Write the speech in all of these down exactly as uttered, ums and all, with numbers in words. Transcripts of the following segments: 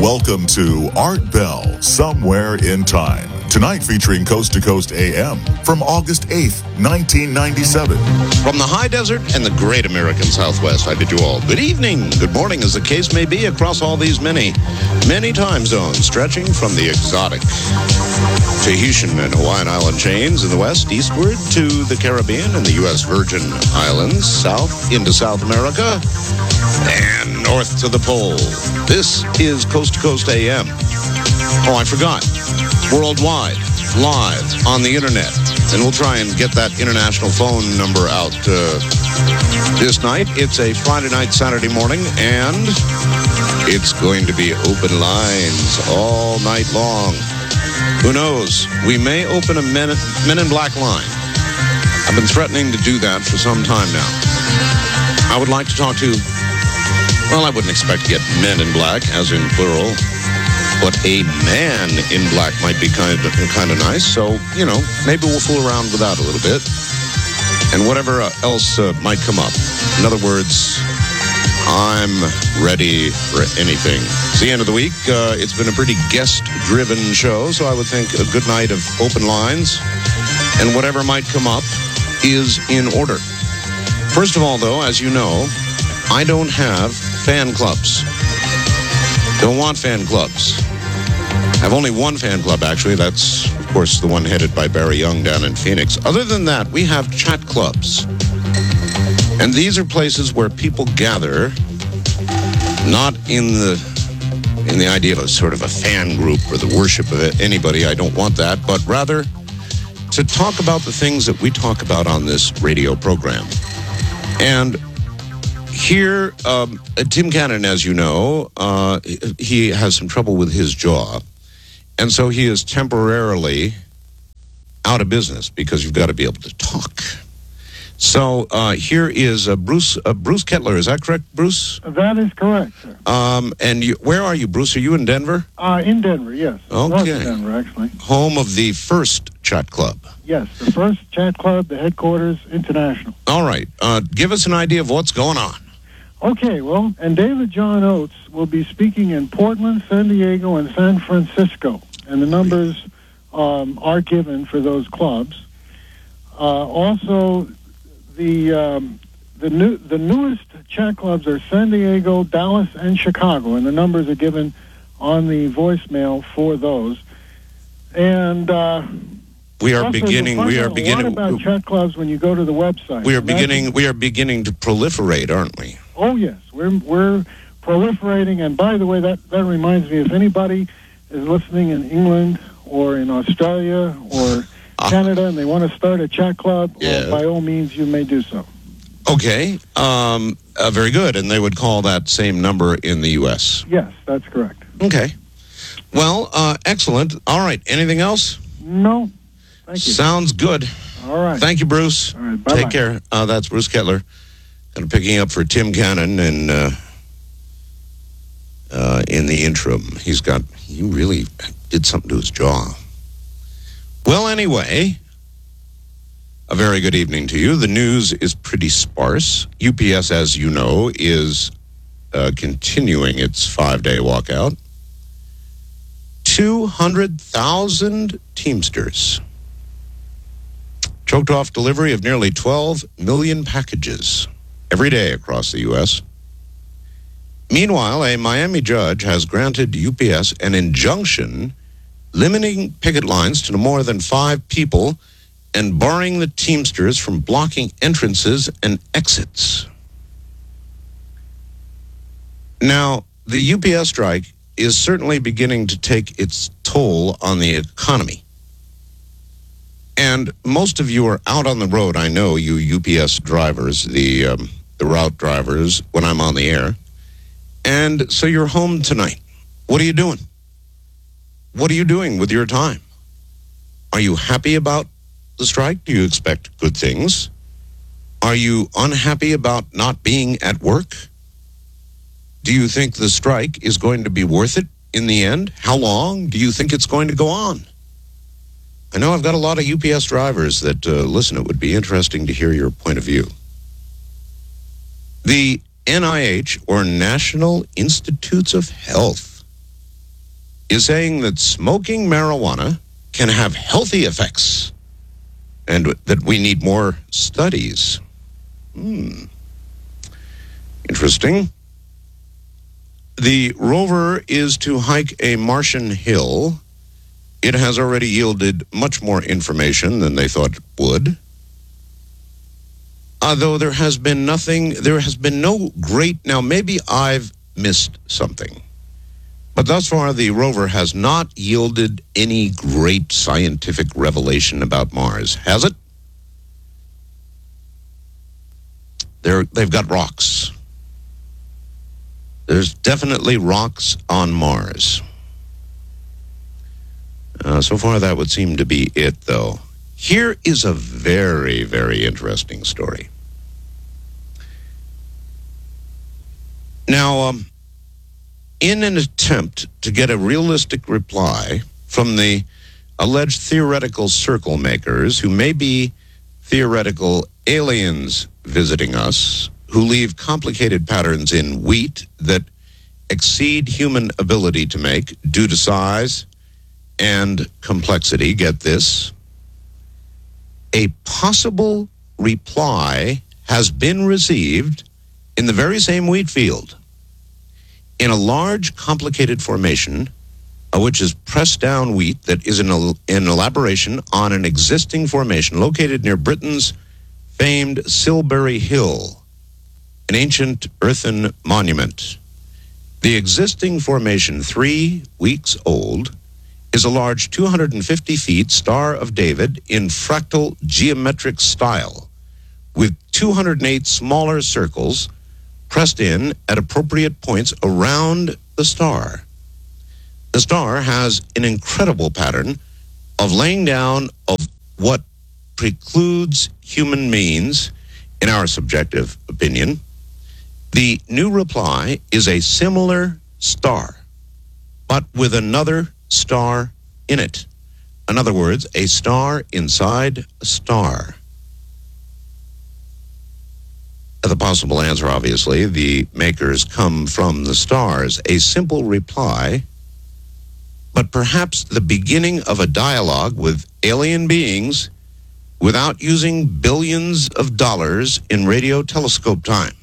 Welcome to Art Bell, Somewhere in Time. Tonight featuring Coast to Coast A M from August eighth, nineteen ninety-seven. From the high desert and the great American Southwest, I bid you all good evening, good morning, as the case may be, across all these many, many time zones, stretching from the exotic Tahitian and Hawaiian island chains in the west, eastward to the Caribbean and the U S Virgin Islands, south into South America, and north to the pole. This is Coast to Coast A M. Oh, I forgot. Worldwide, live on the internet. And we'll try and get that international phone number out uh, this night. It's a Friday night, Saturday morning, and it's going to be open lines all night long. Who knows? We may open a Men, Men in Black line. I've been threatening to do that for some time now. I would like to talk to, well, I wouldn't expect to get men in black, as in plural, but a man in black might be kind of kind of nice. So, you know, maybe we'll fool around with that a little bit. And whatever else uh, might come up. In other words, I'm ready for anything. It's the end of the week. Uh, it's been a pretty guest-driven show, so I would think a good night of open lines and whatever might come up is in order. First of all, though, as you know, I don't have fan clubs. Don't want fan clubs. I have only one fan club, actually. That's, of course, the one headed by Barry Young down in Phoenix. Other than that, we have chat clubs. And these are places where people gather, not in the in the idea of a sort of a fan group or the worship of anybody. I don't want that. But rather, to talk about the things that we talk about on this radio program. And here, um, Tim Cannon, as you know, uh, he has some trouble with his jaw. And so he is temporarily out of business because you've got to be able to talk. So uh, here is uh, Bruce uh, Bruce Kettler. Is that correct, Bruce? That is correct, sir. Um, and you, where are you, Bruce? Are you in Denver? Uh, in Denver, yes. Okay. North of Denver, actually. Home of the first chat club. Yes, the first chat club, the headquarters, international. All right. Uh, give us an idea of what's going on. Okay, well, and David John Oates will be speaking in Portland, San Diego, and San Francisco. And the numbers um, are given for those clubs. Uh, also, the um, the new the newest chat clubs are San Diego, Dallas, and Chicago, and the numbers are given on the voicemail for those. And uh, we are also, beginning. you'll find We are out beginning. A lot about chat clubs when you go to the website. We are And that's- beginning. We are beginning to proliferate, aren't we? Oh yes, we're we're proliferating. And by the way, that that reminds me, if anybody is listening in England or in Australia or uh, Canada and they want to start a chat club, yeah. well, by all means, you may do so. Okay, um, uh, very good. And they would call that same number in the U S. Yes, that's correct. Okay. Well, uh, excellent. All right. Anything else? No. Thank you. Sounds good. All right. Thank you, Bruce. All right. Bye-bye. Take care. Uh, that's Bruce Kettler. Kind of picking up for Tim Cannon and uh, uh, in the interim. He's got, he really did something to his jaw. Well, anyway, a very good evening to you. The news is pretty sparse. U P S, as you know, is uh, continuing its five-day walkout. two hundred thousand Teamsters choked off delivery of nearly twelve million packages every day across the U S. Meanwhile, a Miami judge has granted U P S an injunction limiting picket lines to no more than five people and barring the Teamsters from blocking entrances and exits. Now, the U P S strike is certainly beginning to take its toll on the economy. And most of you are out on the road. I know you U P S drivers, the um, the route drivers, when I'm on the air. And so you're home tonight. What are you doing? What are you doing with your time? Are you happy about the strike? Do you expect good things? Are you unhappy about not being at work? Do you think the strike is going to be worth it in the end? How long do you think it's going to go on? I know I've got a lot of U P S drivers that uh, listen. It would be interesting to hear your point of view. The N I H, or National Institutes of Health, is saying that smoking marijuana can have healthy effects and that we need more studies. Hmm. Interesting. The rover is to hike a Martian hill. It has already yielded much more information than they thought it would. Although there has been nothing, there has been no great, now maybe I've missed something. But thus far, the rover has not yielded any great scientific revelation about Mars, has it? They're, they've got rocks. There's definitely rocks on Mars. Uh, so far, that would seem to be it, though. Here is a very, very interesting story. Now, um, in an attempt to get a realistic reply from the alleged theoretical circle makers, who may be theoretical aliens visiting us, who leave complicated patterns in wheat that exceed human ability to make due to size and complexity, get this, a possible reply has been received in the very same wheat field, in a large, complicated formation, uh, which is pressed down wheat that is an, an elaboration on an existing formation located near Britain's famed Silbury Hill, an ancient earthen monument. The existing formation, three weeks old, is a large two hundred fifty feet Star of David in fractal geometric style, with two hundred eight smaller circles pressed in at appropriate points around the star. The star has an incredible pattern of laying down of what precludes human means, in our subjective opinion. The new reply is a similar star, but with another star in it. In other words, a star inside a star. The possible answer, obviously, the makers come from the stars. A simple reply, but perhaps the beginning of a dialogue with alien beings without using billions of dollars in radio telescope time.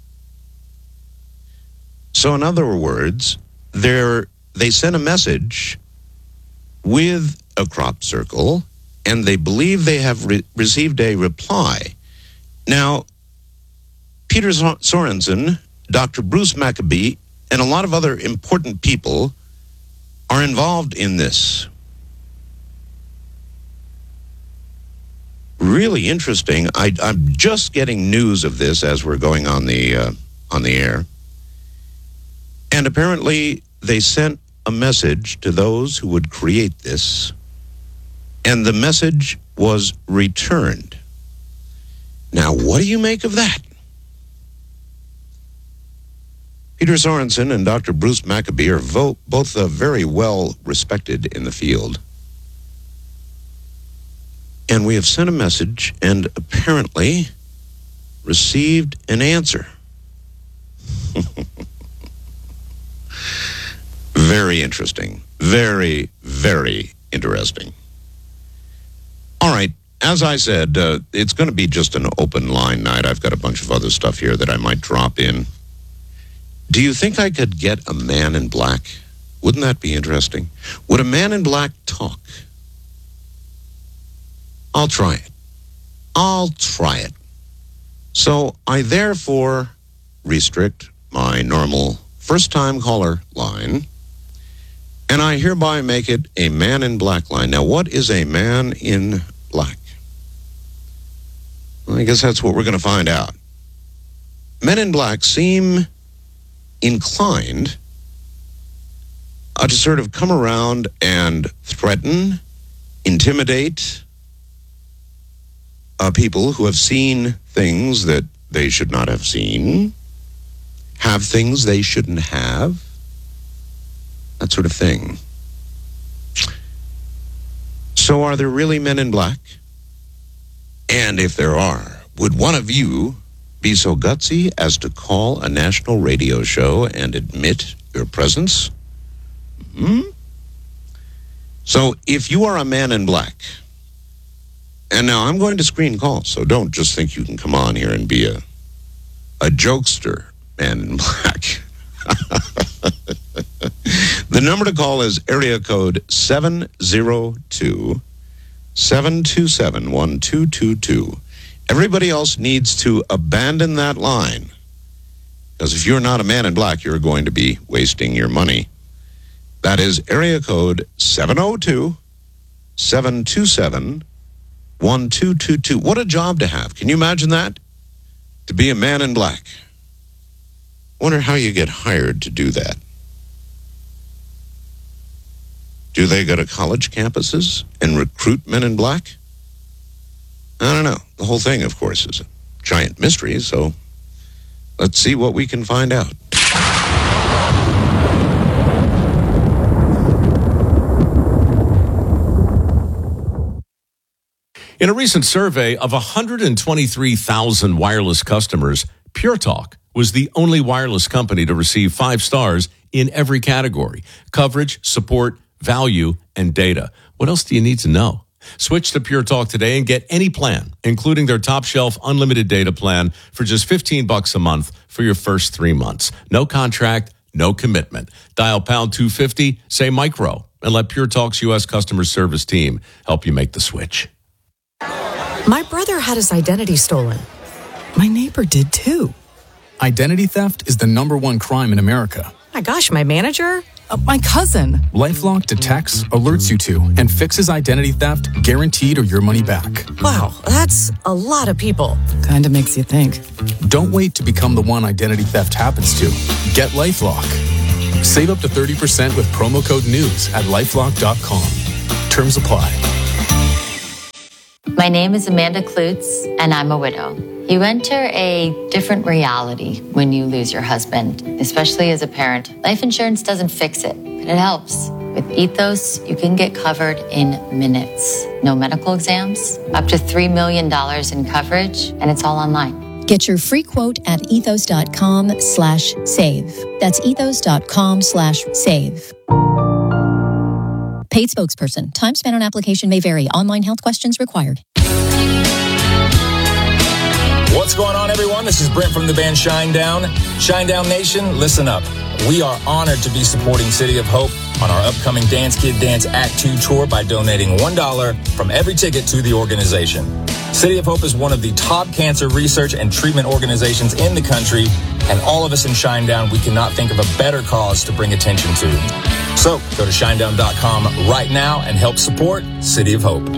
So in other words, they're, they sent a message with a crop circle, and they believe they have re- received a reply. Now, Peter Sorensen, Doctor Bruce Maccabee, and a lot of other important people are involved in this. Really interesting. I, I'm just getting news of this as we're going on the uh, on the air. And apparently they sent a message to those who would create this, and the message was returned. Now, what do you make of that? Peter Sorensen and Doctor Bruce Maccabee are vo- both uh, very well respected in the field. And we have sent a message and apparently received an answer. Very interesting. Very, very interesting. All right. As I said, uh, it's going to be just an open line night. I've got a bunch of other stuff here that I might drop in. Do you think I could get a man in black? Wouldn't that be interesting? Would a man in black talk? I'll try it. I'll try it. So I therefore restrict my normal first-time caller line, and I hereby make it a man in black line. Now, what is a man in black? Well, I guess that's what we're going to find out. Men in black seem inclined uh, to sort of come around and threaten, intimidate uh, people who have seen things that they should not have seen, have things they shouldn't have, that sort of thing. So are there really men in black? And if there are, would one of you be so gutsy as to call a national radio show and admit your presence? Hmm? So if you are a man in black, and now I'm going to screen calls, so don't just think you can come on here and be a a jokester, man in black. The number to call is area code seven zero two, seven two seven, one two two two. Everybody else needs to abandon that line, because if you're not a man in black, you're going to be wasting your money. That is area code seven zero two, seven two seven, one two two two. What a job to have. Can you imagine that? To be a man in black. Wonder how you get hired to do that. Do they go to college campuses and recruit men in black? I don't know. The whole thing, of course, is a giant mystery, so let's see what we can find out. In a recent survey of one hundred twenty-three thousand wireless customers, Pure Talk was the only wireless company to receive five stars in every category: coverage, support, value, and data. What else do you need to know? Switch to Pure Talk today and get any plan, including their top shelf unlimited data plan, for just fifteen bucks a month for your first three months. No contract, no commitment. Dial pound two fifty, say micro, and let Pure Talk's U S customer service team help you make the switch. My brother had his identity stolen. My neighbor did too. Identity theft is the number one crime in America. My gosh, my manager? Uh, my cousin. LifeLock detects, alerts you to, and fixes identity theft, guaranteed or your money back. Wow, that's a lot of people. Kinda makes you think. Don't wait to become the one identity theft happens to. Get LifeLock. Save up to thirty percent with promo code NEWS at lifelock dot com. Terms apply. My name is Amanda Klutz, and I'm a widow. You enter a different reality when you lose your husband, especially as a parent. Life insurance doesn't fix it, but it helps. With Ethos, you can get covered in minutes. No medical exams, up to three million dollars in coverage, and it's all online. Get your free quote at ethos.com slash save. That's ethos.com slash save. Paid spokesperson. Time spent on application may vary. Online health questions required. What's going on, everyone? This is Brent from the band Shinedown. Shinedown Nation, listen up. We are honored to be supporting City of Hope on our upcoming Dance Kid Dance Act two tour by donating one dollar from every ticket to the organization. City of Hope is one of the top cancer research and treatment organizations in the country, and all of us in Shinedown, we cannot think of a better cause to bring attention to. So go to shinedown dot com right now and help support City of Hope.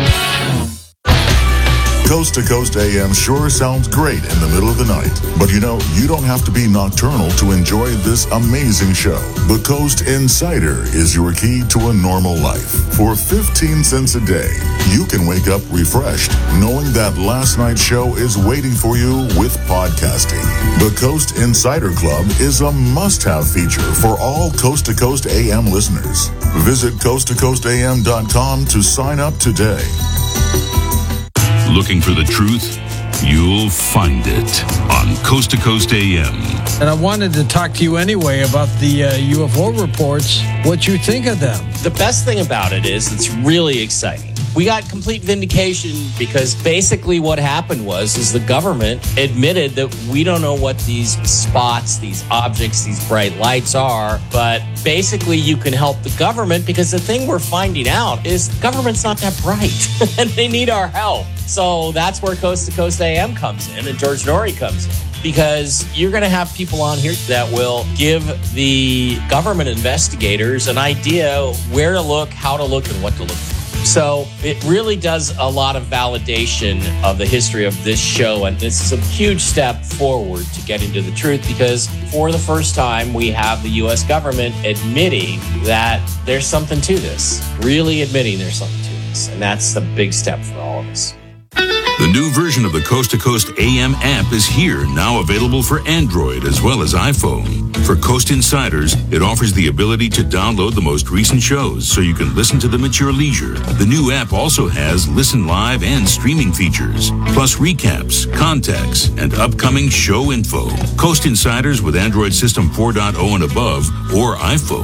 Coast to Coast A M sure sounds great in the middle of the night. But you know, you don't have to be nocturnal to enjoy this amazing show. The Coast Insider is your key to a normal life. For fifteen cents a day, you can wake up refreshed, knowing that last night's show is waiting for you with podcasting. The Coast Insider Club is a must-have feature for all Coast to Coast A M listeners. Visit coast to coast a m dot com to sign up today. Looking for the truth? You'll find it on Coast to Coast A M. And I wanted to talk to you anyway about the uh, U F O reports, what you think of them. The best thing about it is it's really exciting. We got complete vindication because basically what happened was is the government admitted that we don't know what these spots, these objects, these bright lights are, but basically you can help the government because the thing we're finding out is the government's not that bright and they need our help. So that's where Coast to Coast A M comes in and George Norrie comes in. Because you're going to have people on here that will give the government investigators an idea where to look, how to look, and what to look for. So it really does a lot of validation of the history of this show. And this is a huge step forward to getting to the truth because for the first time, we have the U S government admitting that there's something to this, really admitting there's something to this. And that's the big step for all of us. The new version of the Coast to Coast A M app is here, now available for Android as well as iPhone. For Coast Insiders, it offers the ability to download the most recent shows so you can listen to them at your leisure. The new app also has listen live and streaming features, plus recaps, contacts, and upcoming show info. Coast Insiders with Android System four point oh and above or iPhone.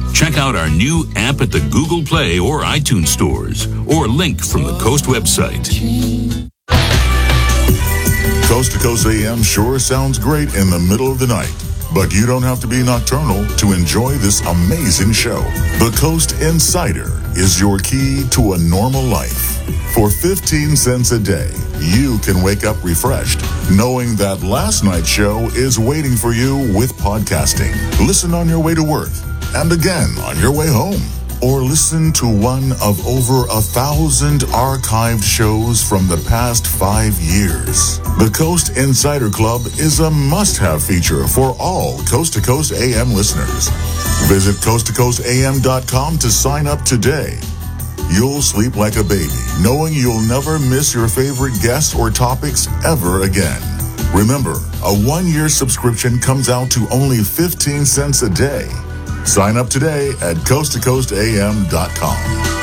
Check out our new app at the Google Play or iTunes stores, or link from the Coast website. Coast to Coast A M sure sounds great in the middle of the night, but you don't have to be nocturnal to enjoy this amazing show. The Coast Insider is your key to a normal life. For fifteen cents a day, you can wake up refreshed, knowing that last night's show is waiting for you with podcasting. Listen on your way to work, and again on your way home. Or listen to one of over a thousand archived shows from the past five years. The Coast Insider Club is a must-have feature for all Coast to Coast A M listeners. Visit coast to coast a m dot com to sign up today. You'll sleep like a baby, knowing you'll never miss your favorite guests or topics ever again. Remember, a one-year subscription comes out to only fifteen cents a day. Sign up today at coast to coast a m dot com.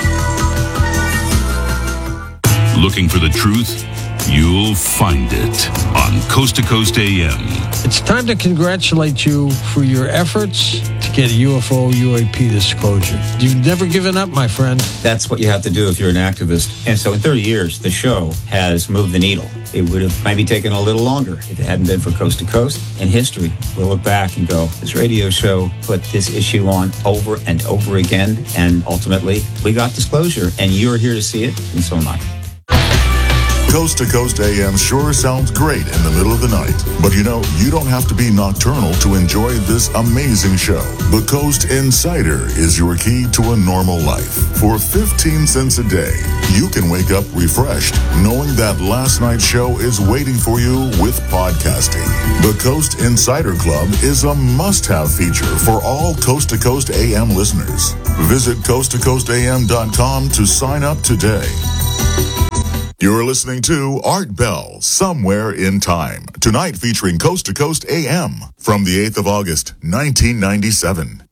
Looking for the truth? You'll find it on Coast to Coast A M. It's time to congratulate you for your efforts to get U F O U A P disclosure. You've never given up, my friend. That's what you have to do if you're an activist. And so in thirty years, the show has moved the needle. It would have maybe taken a little longer if it hadn't been for Coast to Coast. In history, we'll look back and go, this radio show put this issue on over and over again, and ultimately, we got disclosure, and you're here to see it, and so am I. Coast to Coast A M sure sounds great in the middle of the night, but you know, you don't have to be nocturnal to enjoy this amazing show. The Coast Insider is your key to a normal life. For fifteen cents a day, you can wake up refreshed, knowing that last night's show is waiting for you with podcasting. The Coast Insider Club is a must-have feature for all Coast to Coast A M listeners. Visit coast to coast a m dot com to sign up today. You're listening to Art Bell, Somewhere in Time, tonight featuring Coast to Coast A M from the eighth of August, nineteen ninety-seven.